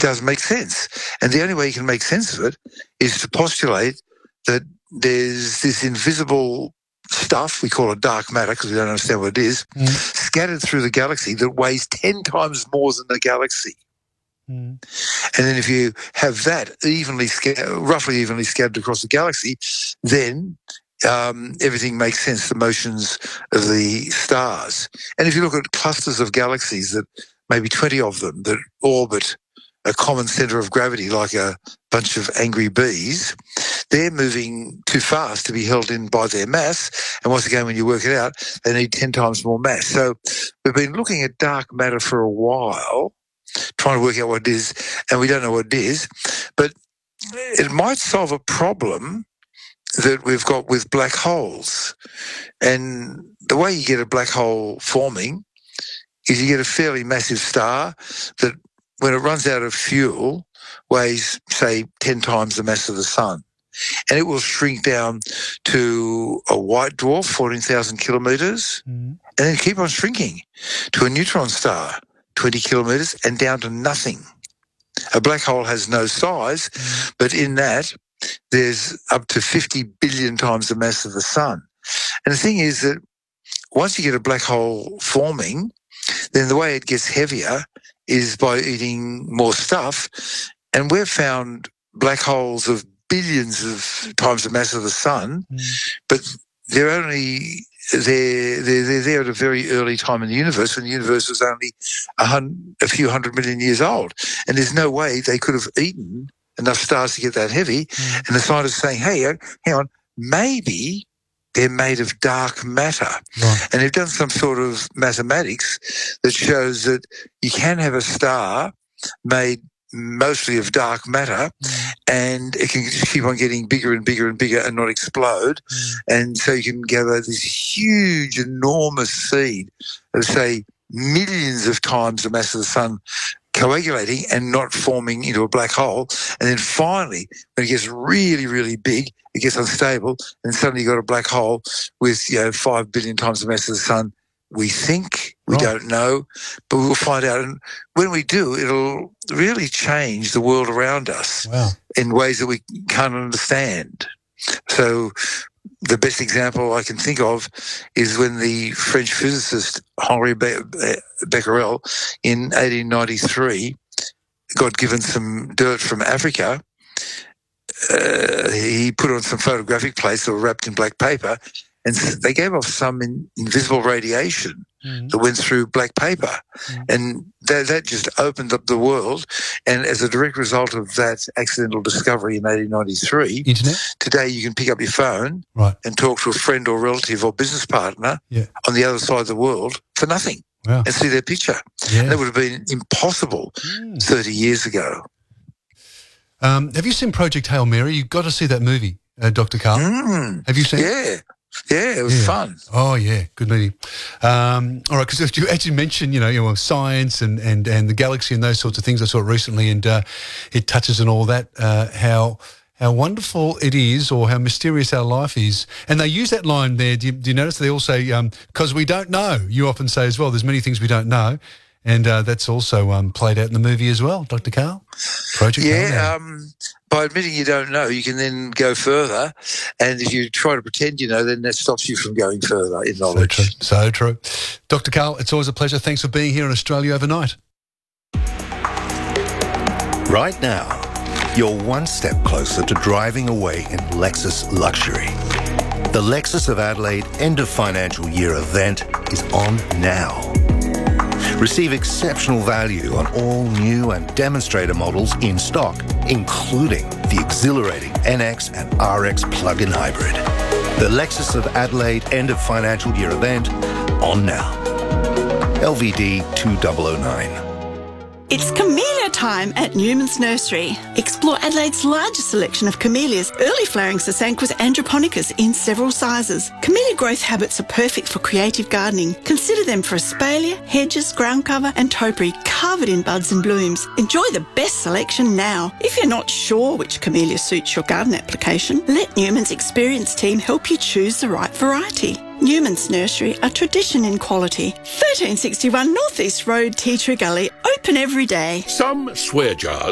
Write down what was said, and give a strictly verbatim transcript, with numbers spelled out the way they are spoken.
doesn't make sense. And the only way you can make sense of it is to postulate that there's this invisible stuff, we call it dark matter because we don't understand what it is, mm. scattered through the galaxy that weighs ten times more than the galaxy. Mm. And then if you have that evenly, roughly evenly scattered across the galaxy, then um, everything makes sense, the motions of the stars. And if you look at clusters of galaxies, that maybe twenty of them that orbit a common centre of gravity like a bunch of angry bees, they're moving too fast to be held in by their mass. And once again, when you work it out, they need ten times more mass. So we've been looking at dark matter for a while, trying to work out what it is, and we don't know what it is. But it might solve a problem that we've got with black holes. And the way you get a black hole forming is you get a fairly massive star that, when it runs out of fuel, weighs, say, ten times the mass of the sun. And it will shrink down to a white dwarf, fourteen thousand kilometres, mm. and then keep on shrinking to a neutron star, twenty kilometres, and down to nothing. A black hole has no size, mm. but in that, there's up to fifty billion times the mass of the sun. And the thing is that once you get a black hole forming, then the way it gets heavier is by eating more stuff. And we've found black holes of billions of times the mass of the sun, mm. but they're only they're, they're, they're there at a very early time in the universe, when the universe was only a, hun- a few hundred million years old. And there's no way they could have eaten enough stars to get that heavy. Mm. And the scientists are saying, hey, hang on, maybe they're made of dark matter. Right. And they've done some sort of mathematics that shows that you can have a star made mostly of dark matter, mm. and it can just keep on getting bigger and bigger and bigger and not explode. Mm. And so you can gather this huge, enormous seed of, say, millions of times the mass of the sun coagulating and not forming into a black hole. And then finally, when it gets really, really big, it gets unstable, and suddenly you've got a black hole with, you know, five billion times the mass of the sun. We think, we right. don't know, but we'll find out. And when we do, it'll really change the world around us wow. in ways that we can't understand. So the best example I can think of is when the French physicist Henri Be- Be- Becquerel in eighteen ninety-three got given some dirt from Africa. Uh, he put on some photographic plates that were wrapped in black paper, and they gave off some in, invisible radiation mm. that went through black paper. Mm. And that, that just opened up the world. And as a direct result of that accidental discovery in eighteen ninety-three, Internet? Today you can pick up your phone right. and talk to a friend or relative or business partner yeah. on the other side of the world for nothing wow. and see their picture. Yeah. That would have been impossible mm. thirty years ago. Um, have you seen Project Hail Mary? You've got to see that movie, uh, Doctor Karl. Mm. Have you seen yeah. it? Yeah. Yeah, it was yeah. fun. Oh, yeah, good movie. Um, all right, because you actually mentioned, you know, you know, science and, and, and the galaxy and those sorts of things. I saw it recently, and uh, it touches on all that, uh, how how wonderful it is, or how mysterious our life is. And they use that line there. Do you, do you notice they all say, because um, we don't know? You often say as well, there's many things we don't know. And uh, that's also um, played out in the movie as well, Doctor Karl. Project Hail Mary. Yeah, um, by admitting you don't know, you can then go further. And if you try to pretend you know, then that stops you from going further in knowledge. So true. So true. Doctor Karl, it's always a pleasure. Thanks for being here in Australia overnight. Right now, you're one step closer to driving away in Lexus luxury. The Lexus of Adelaide end of financial year event is on now. Receive exceptional value on all new and demonstrator models in stock, including the exhilarating N X and R X plug-in hybrid. The Lexus of Adelaide end of financial year event on now. L V D two thousand nine. It's camellia time at Newman's Nursery. Explore Adelaide's largest selection of camellias, early flowering Sasanquas androponicus in several sizes. Camellia growth habits are perfect for creative gardening. Consider them for espalier, hedges, ground cover and topiary covered in buds and blooms. Enjoy the best selection now. If you're not sure which camellia suits your garden application, let Newman's experienced team help you choose the right variety. Newman's Nursery, a tradition in quality. thirteen sixty-one North East Road, Tea Tree Gully, open every day. Some swear jars